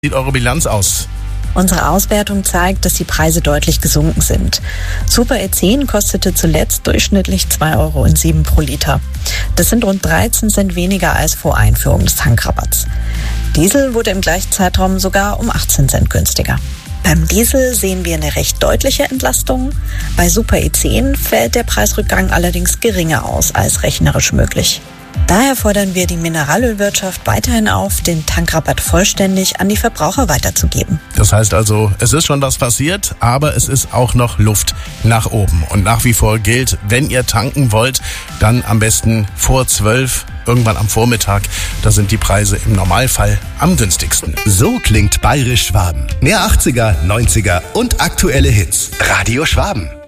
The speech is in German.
Sieht eure Bilanz aus? Unsere Auswertung zeigt, dass die Preise deutlich gesunken sind. Super E10 kostete zuletzt durchschnittlich 2,07 € pro Liter. Das sind rund 13 Cent weniger als vor Einführung des Tankrabatts. Diesel wurde im gleichen Zeitraum sogar um 18 Cent günstiger. Beim Diesel sehen wir eine recht deutliche Entlastung. Bei Super E10 fällt der Preisrückgang allerdings geringer aus als rechnerisch möglich. Daher fordern wir die Mineralölwirtschaft weiterhin auf, den Tankrabatt vollständig an die Verbraucher weiterzugeben. Das heißt also, es ist schon was passiert, aber es ist auch noch Luft nach oben. Und nach wie vor gilt, wenn ihr tanken wollt, dann am besten vor 12, irgendwann am Vormittag. Da sind die Preise im Normalfall am günstigsten. So klingt Bayerisch Schwaben. Mehr 80er, 90er und aktuelle Hits. Radio Schwaben.